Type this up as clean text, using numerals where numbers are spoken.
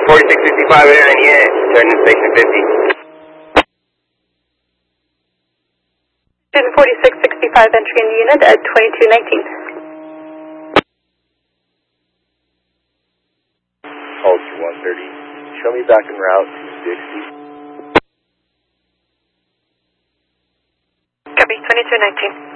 4665 air and yeah, turning station 50. Student 4665 entry in the unit at 2219. Hold you 130. Show me back en route to Dixie. Copy, 2219.